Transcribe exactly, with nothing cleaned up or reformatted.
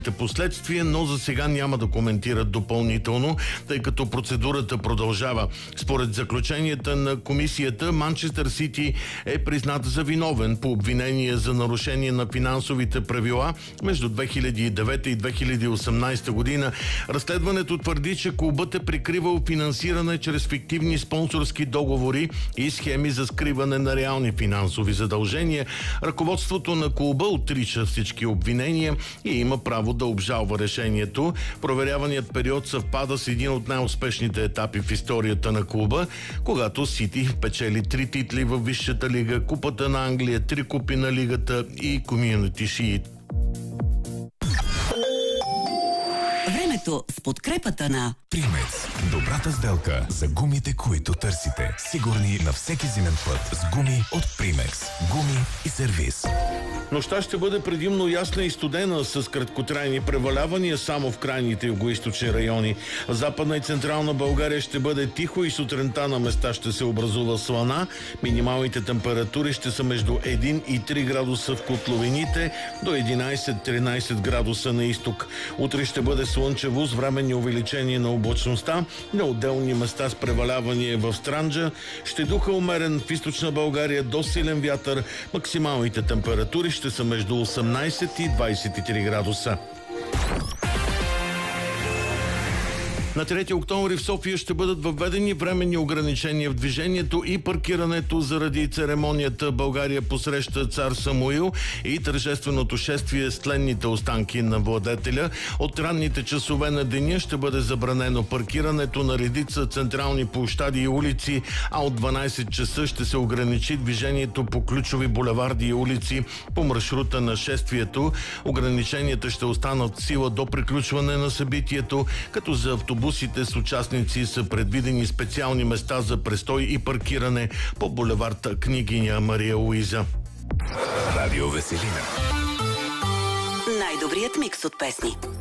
последствия, но за сега няма да коментират допълнително, тъй като процедурата продължава. Според заключенията на комисията, Манчестър Сити е признат за виновен по обвинение за нарушение на финансовите правила между две хиляди и девета и две хиляди и осемнадесета година. Разследването твърди, че клубът е прикривал финансиране чрез фиктивни спонсорски договори и схеми за скриване на реални финансови задължения. Ръководството на клуба отрича всички обвинения и има право да обжалва решението. Проверяваният период съвпада с един от най-успешните етапи в историята на клуба, когато Сити печели три титли във Висшата лига, Купата на Англия, три купи на лигата и Community Shield. Времето с подкрепата на Примекс. Добрата сделка за гумите, които търсите. Сигурни на всеки зимен път с гуми от Примекс. Гуми и сервиз. Нощта ще бъде предимно ясна и студена с краткотрайни превалявания само в крайните югоизточни райони. В Западна и Централна България ще бъде тихо и сутринта на места ще се образува слана. Минималните температури ще са между един и три градуса в котловините, до единадесет-тринадесет градуса на изток. Утре ще бъде слънчево с временни увеличение на облачността. На отделни места с преваляване в Странджа ще духа умерен в Източна България до силен вятър. Максималните температури ще са между осемнадесет и двадесет и три градуса. На трети октомври в София ще бъдат въведени временни ограничения в движението и паркирането заради церемонията България посреща цар Самуил и тържественото шествие с тленните останки на владетеля. От ранните часове на деня ще бъде забранено паркирането на редица централни площади и улици, а от дванадесет часа ще се ограничи движението по ключови булеварди и улици по маршрута на шествието. Ограниченията ще останат в сила до приключване на събитието, като за автобусите Автобусите с участници са предвидени специални места за престой и паркиране по булевард Княгиня Мария Луиза. Радио Веселина. Най-добрият микс от песни.